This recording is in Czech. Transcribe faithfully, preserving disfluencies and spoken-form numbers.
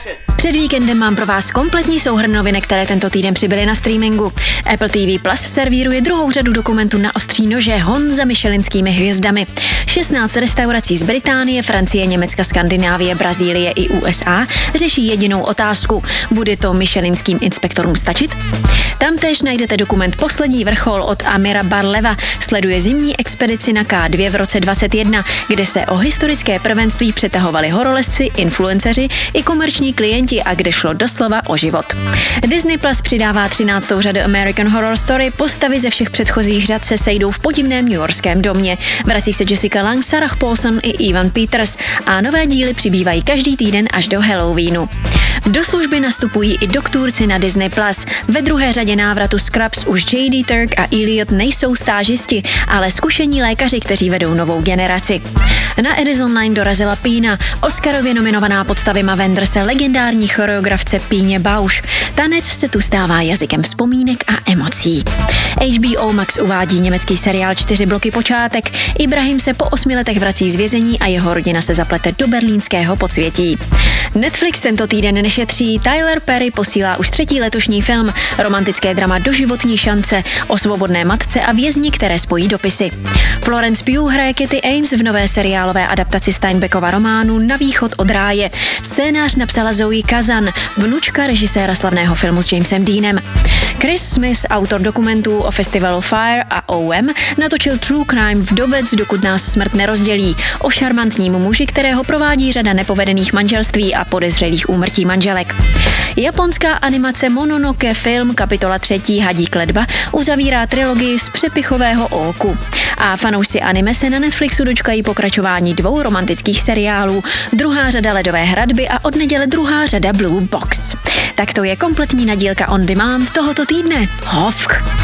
Před víkendem mám pro vás kompletní souhrn novinek, které tento týden přibyly na streamingu. Apple T V Plus servíruje druhou řadu dokumentů na ostří nože hon za michelinskými hvězdami. šestnáct restaurací z Británie, Francie, Německa, Skandinávie, Brazílie i U S A řeší jedinou otázku. Bude to michelinským inspektorům stačit? Tam též najdete dokument Poslední vrchol od Amira Barleva. Sleduje zimní expedici na K dva v roce dvacet jedna, kde se o historické prvenství přetahovali horolezci, influenceři i komerční klienti a kde šlo doslova o život. Disney Plus přidává třináctou řadu American Horror Story. Postavy ze všech předchozích řad se sejdou v podivném newyorském domě. Vrací se Jessica Lange, Sarah Paulson i Evan Peters a nové díly přibývají každý týden až do Halloweenu. Do služby nastupují i doktorci na Disney Plus. Ve druhé řadě návratu Scrubs už J D Turk a Elliot nejsou stážisti, ale zkušení lékaři, kteří vedou novou generaci. Na Edison Line dorazila Pína, Oscarově nominovaná podsta Wima Wenderse, legendární choreografce Píně Bausch. Tanec se tu stává jazykem vzpomínek a emocí. H B O Max uvádí německý seriál Čtyři bloky počátek. Ibrahim se po osmi letech vrací z vězení a jeho rodina se zaplete do berlínského podsvětí. Netflix tento týden nešetří. Tyler Perry posílá už třetí letošní film, romantické drama Doživotní šance o svobodné matce a vězni, které spojí dopisy. Florence Pugh hraje Katy Ames v nové seriálové adaptaci Steinbeckova románu Na východ od ráje. Scénář napsala Zoe Kazan, vnučka režiséra slavného filmu s Jamesem Deanem. Chris Smith, autor dokumentů o festivalu Fire a O M, natočil True Crime Vdovec, dokud nás smrt nerozdělí, o šarmantním muži, kterého provádí řada nepovedených manželství a podezřelých úmrtí manželek. Japonská animace Mononoke film kapitola třetí Hadí kletba uzavírá trilogii z přepichového óku. A fanoušci anime se na Netflixu dočkají pokračování dvou romantických seriálů, druhá řada Ledové hradby a od neděle druhá řada Blue Box. Tak to je kompletní nadílka on demand tohoto týdne. Hovk!